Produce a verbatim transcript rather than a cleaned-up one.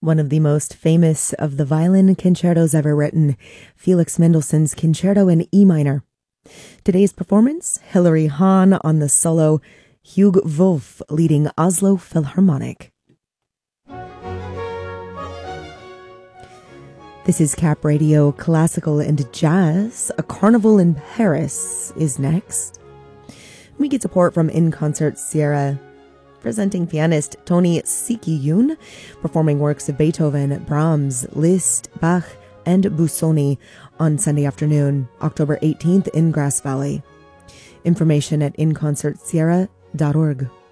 one of the most famous of the violin concertos ever written, Felix Mendelssohn's Concerto in E minor. Today's performance, Hilary Hahn on the solo, Hugo Wolf leading Oslo Philharmonic. This is Cap Radio, Classical and Jazz. A Carnival in Paris is next. We get support from In Concert Sierra, presenting pianist Tony Sikiyun, performing works of Beethoven, Brahms, Liszt, Bach, and Busoni on Sunday afternoon, October eighteenth in Grass Valley. Information at in concert sierra dot org.